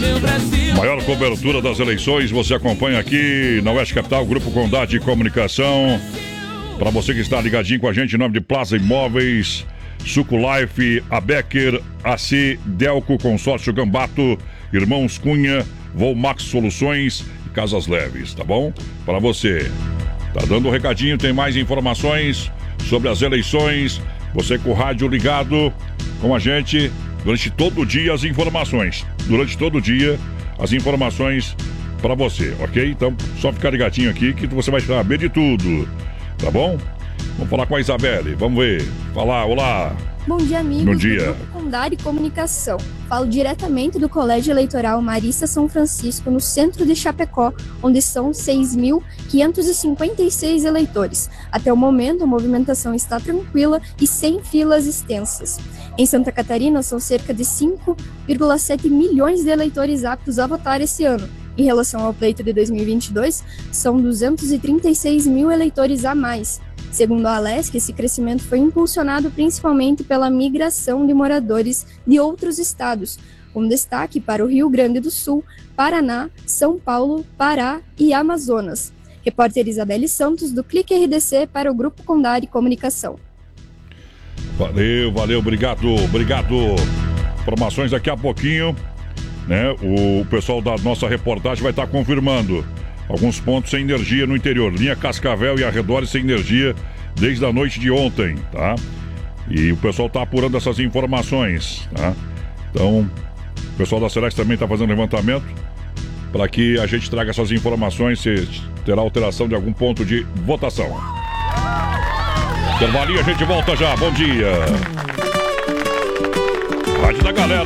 Maior cobertura das eleições, você acompanha aqui na Oeste Capital, Grupo Condade de Comunicação. Para você que está ligadinho com a gente, em nome de Plaza Imóveis, Suco Life, a Becker, AC, Delco, Consórcio Gambato, Irmãos Cunha, Volmax Soluções e Casas Leves, tá bom? Para você. Tá dando um recadinho, tem mais informações sobre as eleições. Você com o rádio ligado com a gente durante todo o dia as informações. Durante todo o dia as informações para você, ok? Então, só ficar ligadinho aqui que você vai saber de tudo, tá bom? Vamos falar com a Isabelle, vamos ver. Falar, olá. Bom dia, amigos. Bom dia. Do Grupo Condade Comunicação. Falo diretamente do Colégio Eleitoral Marista São Francisco, no centro de Chapecó, onde são 6.556 eleitores. Até o momento, a movimentação está tranquila e sem filas extensas. Em Santa Catarina, são cerca de 5,7 milhões de eleitores aptos a votar esse ano. Em relação ao pleito de 2022, são 236 mil eleitores a mais. Segundo a Alesc, esse crescimento foi impulsionado principalmente pela migração de moradores de outros estados, com destaque para o Rio Grande do Sul, Paraná, São Paulo, Pará e Amazonas. Repórter Isabelle Santos, do Clique RDC, para o Grupo Condade Comunicação. Valeu, obrigado. Informações daqui a pouquinho, né? O pessoal da nossa reportagem vai estar confirmando alguns pontos sem energia no interior. Linha Cascavel e arredores sem energia desde a noite de ontem, tá? E o pessoal está apurando essas informações, tá? Então, o pessoal da Selex também está fazendo levantamento para que a gente traga essas informações se terá alteração de algum ponto de votação. Intervalinho, a gente volta já. Bom dia. Rádio da Galera.